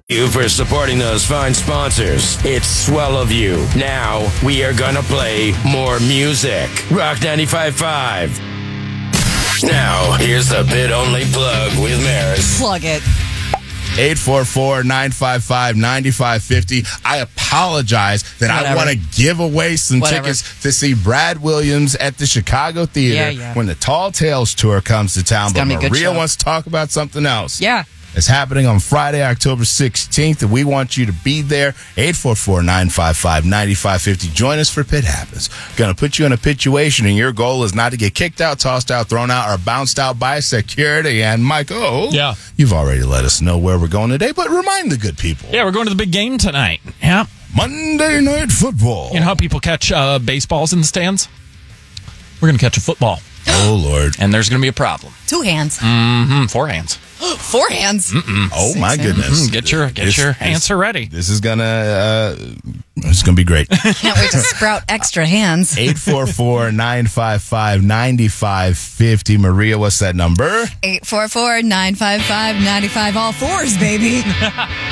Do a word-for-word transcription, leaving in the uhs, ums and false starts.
You for supporting those fine sponsors. It's swell of you. Now, we are gonna play more music. Rock ninety-five point five. Now, here's the bit-only plug with Maris. Plug it. eight four four, nine five five, nine five five zero. I apologize that Whatever. I want to give away some Whatever. tickets to see Brad Williams at the Chicago Theater Yeah, yeah. when the Tall Tales Tour comes to town. It's But gonna be a good Maria show. wants to talk about something else. Yeah. It's happening on Friday, October sixteenth, and we want you to be there. eight four four, nine five five, nine five five zero. Join us for Pit Happens. Going to put you in a situation, and your goal is not to get kicked out, tossed out, thrown out, or bounced out by security. And, Michael, Yeah. you've already let us know where we're going today, but remind the good people. Yeah, we're going to the big game tonight. Yeah. Monday Night Football. You know how people catch uh, baseballs in the stands? We're going to catch a football. Oh, Lord. And there's going to be a problem. Two hands. Mm-hmm. Four hands. Four hands. Oh, my Six goodness. Mm, get your get This- your this- answer ready. This is going to uh, it's gonna be great. Can't wait to sprout extra hands. eight four four, nine five five, nine five five zero. Maria, what's that number? eight four four, nine five five, nine five all fours, baby.